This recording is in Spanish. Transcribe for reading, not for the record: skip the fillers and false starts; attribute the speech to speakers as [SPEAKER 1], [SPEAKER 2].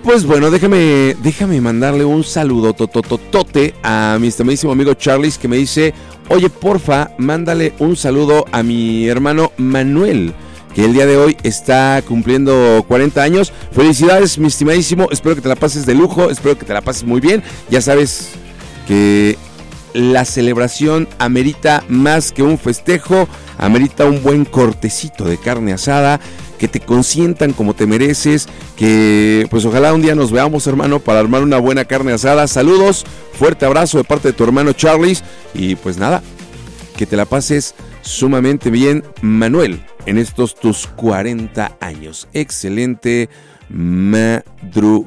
[SPEAKER 1] pues bueno, déjame mandarle un saludo totototote a mi estimadísimo amigo Charles, que me dice: oye, porfa, mándale un saludo a mi hermano Manuel, que el día de hoy está cumpliendo 40 años. Felicidades, mi estimadísimo, espero que te la pases de lujo, espero que te la pases muy bien. Ya sabes que la celebración amerita más que un festejo, amerita un buen cortecito de carne asada, que te consientan como te mereces, que pues ojalá un día nos veamos, hermano, para armar una buena carne asada. Saludos, fuerte abrazo de parte de tu hermano Charles, y pues nada, que te la pases sumamente bien, Manuel, en estos tus 40 años. Excelente madrugada.